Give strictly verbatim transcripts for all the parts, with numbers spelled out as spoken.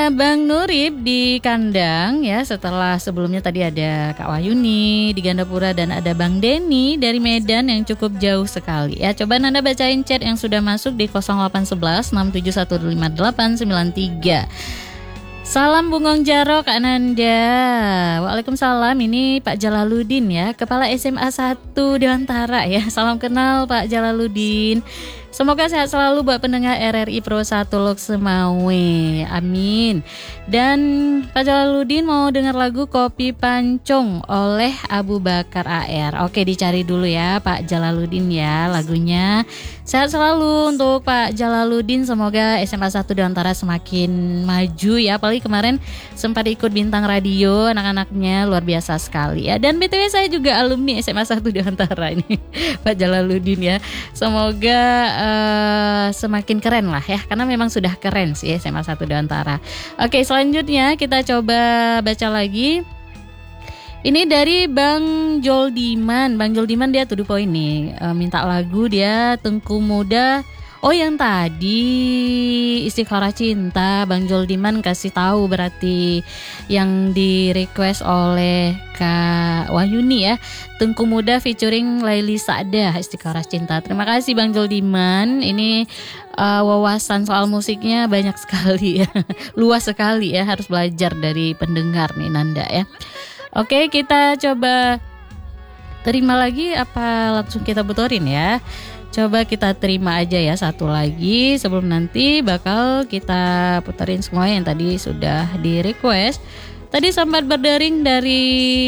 Bang Nurib di kandang ya, setelah sebelumnya tadi ada Kak Wayuni di Gandapura dan ada Bang Denny dari Medan yang cukup jauh sekali ya. Coba Nanda bacain chat yang sudah masuk di nol delapan satu satu enam tujuh satu lima delapan sembilan tiga. Salam Bungong Jaro Kak Nanda. Waalaikumsalam, ini Pak Jalaluddin ya, Kepala S M A satu Dewantara ya. Salam kenal Pak Jalaluddin. Semoga sehat selalu buat pendengar R R I Pro satu Lok Semawe. Amin. Dan Pak Jalaluddin mau dengar lagu Kopi Pancong oleh Abu Bakar A R. Oke, dicari dulu ya Pak Jalaluddin ya lagunya. Sehat selalu untuk Pak Jalaluddin. Semoga S M A satu Dewantara semakin maju ya. Apalagi kemarin sempat ikut bintang radio, anak-anaknya luar biasa sekali ya. Dan B T W saya juga alumni S M A satu Dewantara ini Pak Jalaluddin ya. Semoga uh, semakin keren lah ya, karena memang sudah keren sih S M A satu Dewantara. Oke, selanjutnya kita coba baca lagi. Ini dari Bang Joldiman. Bang Joldiman dia to the point nih, e, minta lagu dia Tengku Muda. Oh, yang tadi Istikharah Cinta. Bang Joldiman kasih tahu berarti yang di request oleh Kak Wahyuni ya, Tengku Muda featuring Laili Sa'dah, Istikharah Cinta. Terima kasih Bang Joldiman. Ini uh, wawasan soal musiknya banyak sekali ya, luas sekali ya, harus belajar dari pendengar nih Nanda ya. Oke, kita coba terima lagi apa langsung kita puterin ya. Coba kita terima aja ya satu lagi sebelum nanti bakal kita puterin semua yang tadi sudah di request. Tadi sempat berdering dari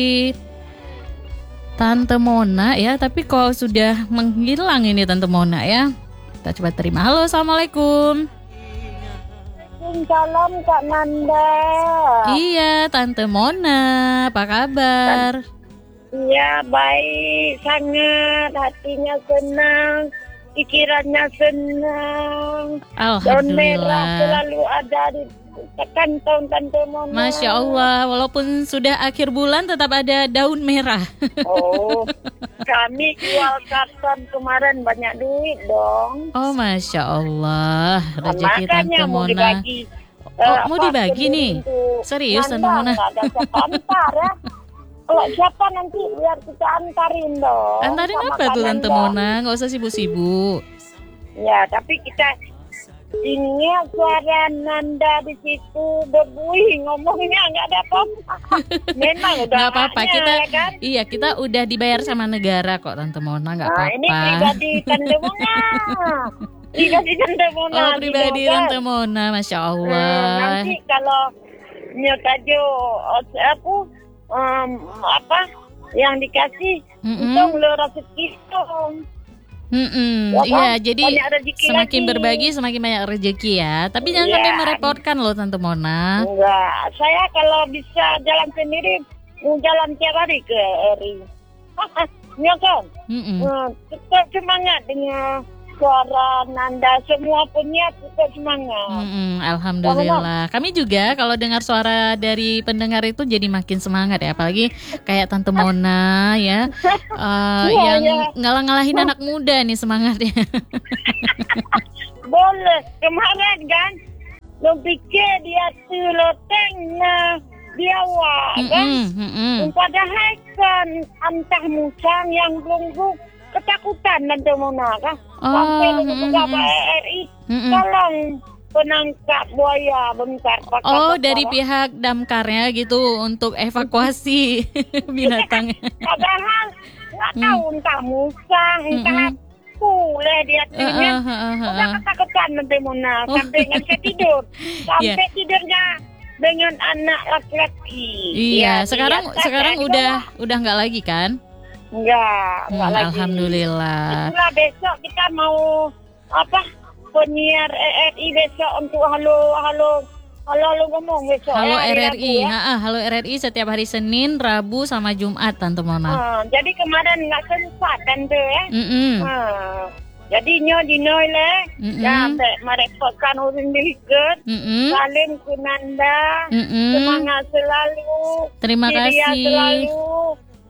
Tante Mona ya, tapi kok sudah menghilang ini Tante Mona ya. Kita coba terima. Halo, Assalamualaikum. Salam Kak Nanda. Iya, Tante Mona, apa kabar? Iya, baik, sangat, hatinya senang, pikirannya senang. Daun merah selalu ada di kantong Tante Mona. Masya Allah, walaupun sudah akhir bulan tetap ada daun merah. Oh, kami jual karton kemarin banyak duit dong. Oh, Masya Allah, rezeki Tante mau Mona. Dibagi, oh, uh, mau dibagi nih? Serius Tante Mona? Nggak ada siapa antar ya. Kalau siapa nanti biar kita antarin dong. Antarin apa tuh Tante Mona? Nggak usah sibuk-sibuk. Ya, tapi kita ini suara Nanda di situ berbuih, ngomongnya nggak ada apa-apa. Memang udah nggak apa-apa, kita ya kan? Iya, kita udah dibayar sama negara kok Tante Mona, nggak nah, apa-apa. Ini pribadi Tante Mona. Pribadi Tante Mona. Oh, pribadi Tante Mona, Masya Allah. Nah, nanti kalau nyotajo aku um, apa yang dikasih untung lo rezeki dong. Mm-mm. Ya, iya, kan? Jadi semakin lagi. berbagi semakin banyak rezeki ya. Tapi jangan ya. sampai merepotkan loh Tante Mona. Enggak, saya kalau bisa jalan sendiri, mau jalan tiap hari ke R I. Ya kan? Nah, tetap semangat dengan suara Nanda, semua punya tetap semangat. Mm-mm, Alhamdulillah. Kami juga kalau dengar suara dari pendengar itu jadi makin semangat ya. Apalagi kayak Tante Mona ya, uh, ya yang ya. ngalah-ngalahin anak muda nih semangatnya. Boleh. Kemarin kan, lo pikir dia tuh loteng nah dia wah kan. Padahal kan antah musang yang belum ketakutan Tante Mona kan. Sampai oh, dengan beberapa R I tolong penangkap buaya bentar. Oh, dari pihak damkarnya gitu untuk evakuasi binatang. Padahal nggak tahu entah musang, entah boleh dia tuh. Udah ketakutan Tante Mona sampai nggak bisa tidur, sampai tidurnya dengan anak laki-laki. Iya, sekarang sekarang udah udah nggak lagi kan? Enggak, enggak hmm, lagi. Alhamdulillah. Itulah besok kita mau apa? Penyiar R R I besok untuk halo halo halo halo ngomong besok. Halo ya, R R I, ya. ha, halo R R I setiap hari Senin, Rabu sama Jumat Tante Mona. Ah, jadi kemarin nggak sempat Tante ya. Ah, jadi nyo di noi le, ya sampai merepotkan orang dikit. Salim Kunanda, semangat selalu. Terima kasih. Selalu.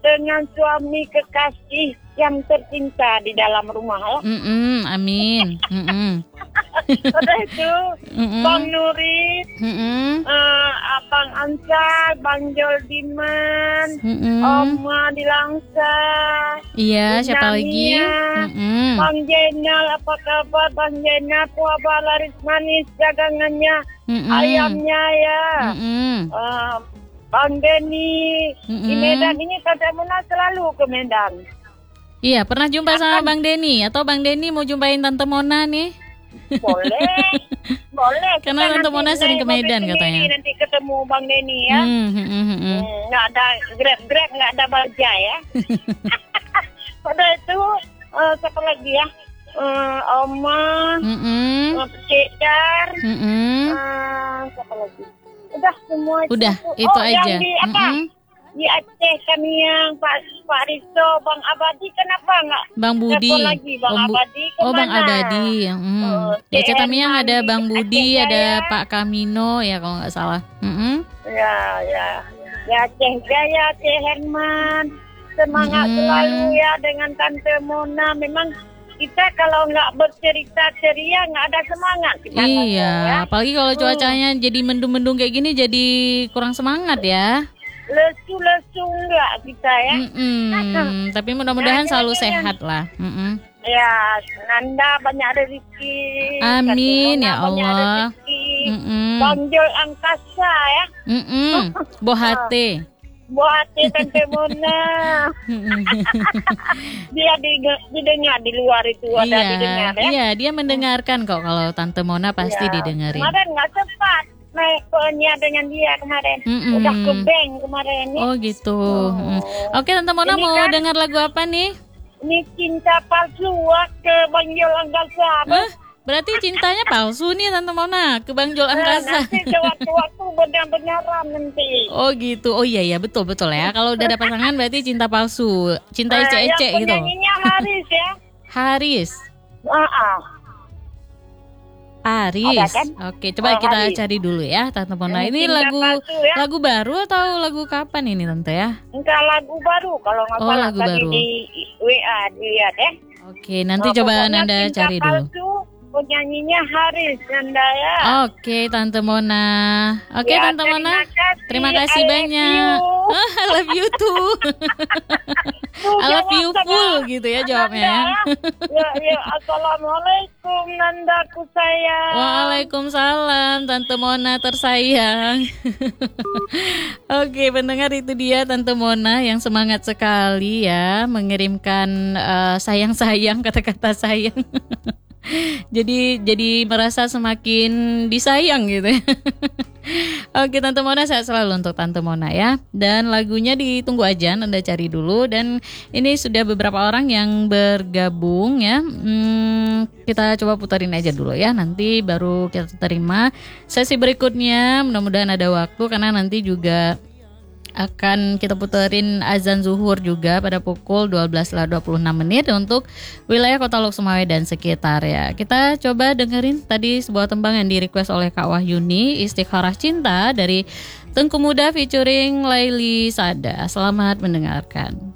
dengan suami kekasih yang tercinta di dalam rumah ya. Mm-mm, amin. Mm-mm. Udah itu Mm-mm. Bang Nurit, Mm-mm. uh, Abang Ansar, Bang Joldiman, Mm-mm. Oma di Langsa, Iya, siapa lagi? Mia, Mm-mm. Bang Jenal, apa kabar Bang Jenal? Puaba laris manis dagangannya, Mm-mm. ayamnya ya. Mm-mm. Uh, Bang Denny di Mm-mm. Medan ini Tante Mona selalu ke Medan. Iya, pernah jumpa sama Bang Denny atau Bang Denny mau jumpain Tante Mona nih? Boleh, boleh. Karena Kita Tante nanti Mona sering ke naik mobil Medan sendiri, katanya. Nanti ketemu Bang Denny ya. Hmm, hmm, hmm, hmm. Hmm, nggak ada grab grab nggak ada baja ya. Pada itu uh, siapa lagi ya? Uh, Oma, Mm-mm. uh, Cik Dar, Mm-mm. uh, siapa lagi? Udah semua itu. Udah, Oh, itu yang aja. di apa? Mm-mm. Di Aceh kami yang Pak Pak Risto, Bang Abadi kenapa nggak? Bang Budi. Telepon lagi Bang Oh, Bu- Abadi Oh, Bang kemana? Abadi. Hmm. Oh, Ya, Cik Cetamiang Herman ada di Bang Budi, Aceh ada Jaya. Pak Kamino ya kalau nggak salah. Mm-mm. Ya, ya. Ya, Ceh Jaya, Ceh Herman. Semangat Mm-mm. selalu ya dengan Tante Mona. Memang kita kalau nggak bercerita ceria nggak ada semangat kita ngomong, Iya, ya. apalagi kalau cuacanya jadi mendung-mendung kayak gini jadi kurang semangat ya. Lesu-lesu enggak kita ya. Mm-mm. Tapi mudah-mudahan Ya, ya, selalu ya, ya. sehat lah. Mm-mm. Ya, Nanda banyak rezeki. Amin, Tante Mona ya banyak Allah. rezeki. Mm-mm. Bang Jol Angkasa ya. Mm-mm. Bohate. Buat Tante Mona. Dia di- didengar di luar itu ada Iya, didengar ya. iya, dia mendengarkan kok kalau Tante Mona pasti Ya. didengerin. Kemarin nggak sempat naik ke-nya dengan dia kemarin. Mm-mm. Udah ke bank kemarin nih. Oh gitu. Mm. Oke, Tante Mona Ini mau kan- dengar lagu apa nih? Ini cinta palsu wah, ke Bang Jol Angkasa. Hah? Berarti cintanya palsu nih Tante Mona ke Bang Jol Nah, Angkasa. nanti sewaktu-waktu benar-benaran nanti. Oh gitu. Oh iya ya, betul betul ya. Kalau udah ada pasangan berarti cinta palsu, cinta Nah, ece-ece yang gitu. penyanyinya Haris ya. Haris. Ah, ah. Aris. Ada kan? Oke, coba Oh, kita Haris. cari dulu ya Tante Mona. Yang Ini cinta lagu palsu ya. lagu baru atau lagu kapan ini Tante ya? Enggak lagu baru kalau nggak Oh, salah lagu tadi baru. di W A dilihat ya. Oke, nanti Oh, coba pokoknya Nanda cinta cari dulu. palsu, penyanyinya Haris Nanda ya. Oke, Tante Mona. Oke, Ya, Tante Mona. kasih. Terima kasih I love banyak. you. Ah, I love you too. Tuh, I love jawab you sama full gitu ya jawabnya. Nanda. Ya, ya, assalamualaikum Nandaku sayang. Waalaikumsalam Tante Mona tersayang. Oke, pendengar itu dia Tante Mona yang semangat sekali ya mengirimkan eh, sayang-sayang, kata-kata sayang. jadi jadi merasa semakin disayang gitu ya. Oke, Tante Mona, sehat selalu untuk Tante Mona ya. Dan lagunya ditunggu aja, Anda cari dulu. Dan ini sudah beberapa orang yang bergabung ya. Hmm, kita coba puterin aja dulu ya. Nanti baru kita terima sesi berikutnya. Mudah-mudahan ada waktu karena nanti juga akan kita puterin azan zuhur juga pada pukul dua belas lewat dua puluh enam menit untuk wilayah Kota Lok Sumawe dan sekitar ya. Kita coba dengerin tadi sebuah tembang yang di request oleh Kak Wahyuni, Istikharah Cinta dari Tengku Muda featuring Laili Sada. Selamat mendengarkan.